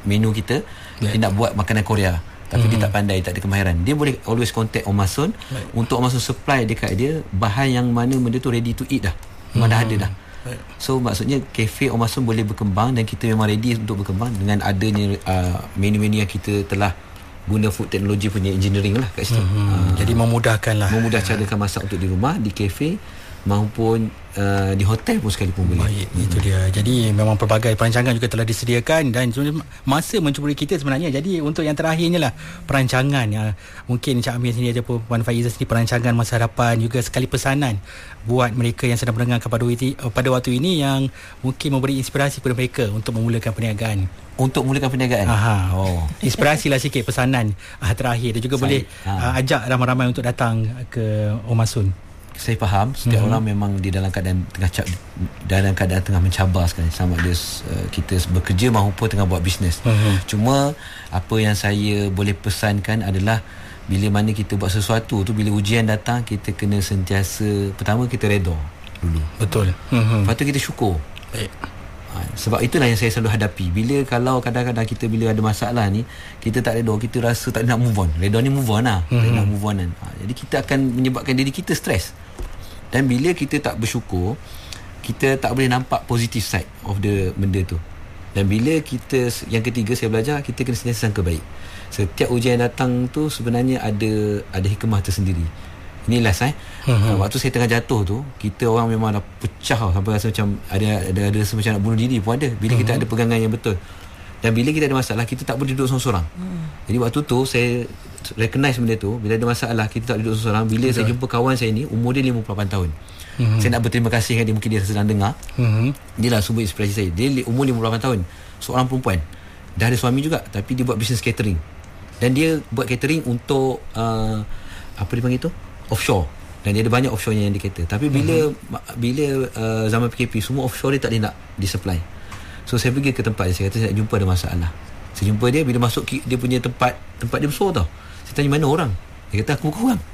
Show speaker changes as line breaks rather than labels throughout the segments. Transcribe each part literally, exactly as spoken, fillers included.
menu kita, yeah. dia nak buat makanan Korea tapi mm-hmm. dia tak pandai, tak ada kemahiran, dia boleh always contact Om Masun right. untuk Om Masun supply dekat dia bahan yang mana benda tu ready to eat dah, memang mm-hmm. dah ada dah right. So maksudnya kafe Om Masun boleh berkembang dan kita memang ready untuk berkembang dengan adanya uh, menu-menu yang kita telah guna food technology punya engineering lah kat situ.
Mm-hmm. uh,
jadi
memudahkan lah,
memudah carakan masak untuk di rumah, di kafe maupun uh, di hotel pun sekalipun boleh.
Baik, hmm. itu dia. Jadi memang pelbagai perancangan juga telah disediakan dan masa mencuburi kita sebenarnya. Jadi untuk yang terakhirnya lah, perancangan ya. Mungkin Encik Amir sendiri ataupun Puan Faizah sendiri, perancangan masa hadapan juga sekali pesanan buat mereka yang sedang mendengarkan pada waktu, pada waktu ini yang mungkin memberi inspirasi kepada mereka untuk memulakan perniagaan.
Untuk memulakan perniagaan.
Aha. Oh. Inspirasilah sikit pesanan uh, terakhir dan juga Saya, boleh uh, ajak ramai-ramai untuk datang ke Om Masun.
Saya faham setiap mm-hmm. orang memang di dalam keadaan tengah dalam keadaan tengah mencabar sekarang, sama ada uh, kita bekerja maupun tengah buat bisnes. Mm-hmm. Cuma apa yang saya boleh pesankan adalah bila mana kita buat sesuatu tu, bila ujian datang, kita kena sentiasa, pertama kita redha dulu. Betul. Mm-hmm. Lepas tu kita syukur. Baik. Ha, sebab itulah yang saya selalu hadapi. Bila kalau kadang-kadang kita bila ada masalah ni, kita tak redha, kita rasa tak nak move on. Redha ni move on lah. Mm-hmm. Tak nak move on kan. Ha, jadi kita akan menyebabkan diri kita stres. Dan bila kita tak bersyukur, kita tak boleh nampak positive side of the benda tu. Dan bila kita, yang ketiga saya belajar, kita kena sentiasa sangka baik. Setiap ujian yang datang tu sebenarnya ada ada hikmah tersendiri. Ini last eh. Uh-huh. Waktu saya tengah jatuh tu, kita orang memang dah pecah sampai rasa macam ada ada, ada rasa macam nak bunuh diri pun ada. Bila uh-huh. kita ada pegangan yang betul. Dan bila kita ada masalah, kita tak boleh duduk seorang-seorang. Uh-huh. Jadi waktu tu saya recognize benda tu. Bila ada masalah, kita tak duduk seorang. Bila betul. Saya jumpa kawan saya ni, umur dia lima puluh lapan tahun. Uh-huh. Saya nak berterima kasih kan dia, mungkin dia sedang dengar. Uh-huh. Dia lah sumber inspirasi saya. Dia umur lima puluh lapan tahun, seorang perempuan, dah ada suami juga, tapi dia buat bisnes catering. Dan dia buat catering untuk uh, apa dia panggil tu, offshore. Dan dia ada banyak offshore yang dia cater. Tapi bila uh-huh. bila uh, zaman P K P, semua offshore dia tak boleh nak disupply. So saya pergi ke tempat dia, saya kata saya nak jumpa ada masalah. Saya jumpa dia, bila masuk dia punya tempat, tempat dia besar tau. Saya tanya mana orang. Dia kata aku kurang.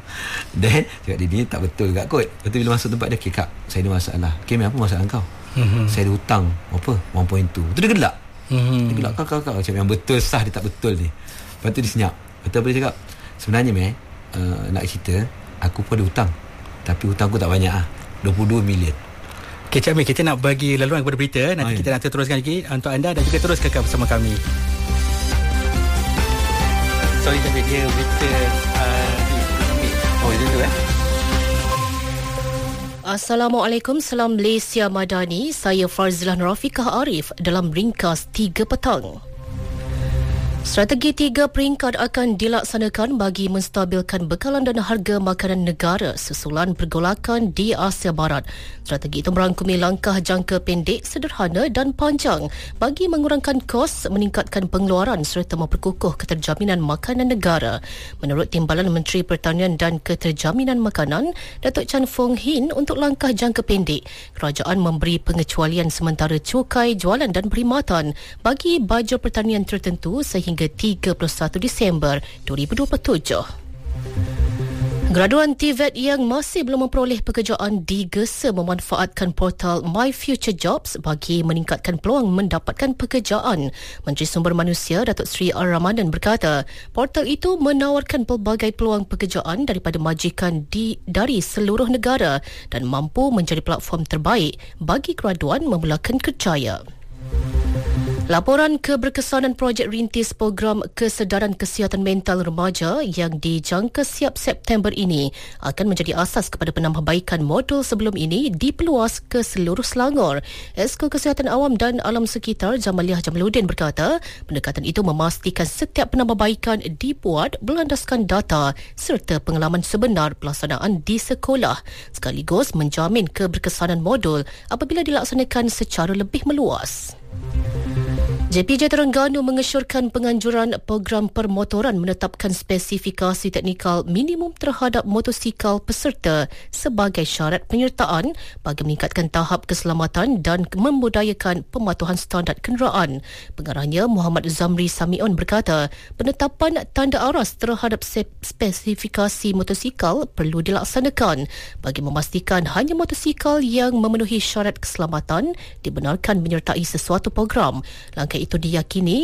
Dan cakap dia, dia tak betul kat kot. Lepas tu bila masuk tempat dia, okay kak, saya ada masalah. Okay, apa masalah kau? Mm-hmm. Saya ada hutang apa? one point two. Tu dia gelak. Mm-hmm. Dia gelak, kak, kak, kak. Macam yang betul sah, dia tak betul ni. Lepas tu dia senyap. Lepas tu dia cakap, sebenarnya meh, uh, nak cerita, aku pun ada hutang. Tapi hutang aku tak banyak ah, dua puluh dua million.
Okay, Cik Amir, kita nak bagi laluan kepada berita. Nanti Ay. kita nak teruskan lagi untuk anda dan juga terus kekal bersama kami. Sorry, Cik Amir, dia berita uh, oh, itu tu eh.
Assalamualaikum, salam Malaysia Madani. Saya Farzilah Rafiqah Arif dalam ringkas tiga petang. Strategi tiga peringkat akan dilaksanakan bagi menstabilkan bekalan dan harga makanan negara susulan pergolakan di Asia Barat. Strategi itu merangkumi langkah jangka pendek, sederhana dan panjang bagi mengurangkan kos, meningkatkan pengeluaran serta memperkukuh keterjaminan makanan negara. Menurut Timbalan Menteri Pertanian dan Keterjaminan Makanan, Datuk Chan Fong Hin, untuk langkah jangka pendek, kerajaan memberi pengecualian sementara cukai jualan dan perkhidmatan bagi bajur pertanian tertentu sehingga hingga tiga puluh satu Disember dua ribu dua puluh tujuh. Graduan T V E T yang masih belum memperoleh pekerjaan digesa memanfaatkan portal My Future Jobs bagi meningkatkan peluang mendapatkan pekerjaan. Menteri Sumber Manusia Datuk Seri Ar-Ramadan berkata, portal itu menawarkan pelbagai peluang pekerjaan daripada majikan di dari seluruh negara dan mampu menjadi platform terbaik bagi graduan memulakan kerjaya. Laporan keberkesanan projek rintis program kesedaran kesihatan mental remaja yang dijangka siap September ini akan menjadi asas kepada penambahbaikan modul sebelum ini dipeluas ke seluruh Selangor. Esko Kesihatan Awam dan Alam Sekitar Jamaliah Jamaluddin berkata, pendekatan itu memastikan setiap penambahbaikan dibuat berlandaskan data serta pengalaman sebenar pelaksanaan di sekolah, sekaligus menjamin keberkesanan modul apabila dilaksanakan secara lebih meluas. J P J Terengganu mengesyorkan penganjuran program permotoran menetapkan spesifikasi teknikal minimum terhadap motosikal peserta sebagai syarat penyertaan bagi meningkatkan tahap keselamatan dan membudayakan pematuhan standard kenderaan. Pengarahnya Muhammad Zamri Samion berkata, penetapan tanda aras terhadap spesifikasi motosikal perlu dilaksanakan bagi memastikan hanya motosikal yang memenuhi syarat keselamatan dibenarkan menyertai sesuatu program. Langkah itu diyakini